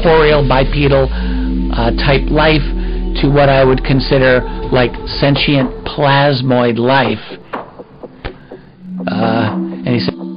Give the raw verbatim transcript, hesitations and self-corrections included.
corporeal, bipedal uh, type life to what I would consider like sentient plasmoid life. Uh, and he said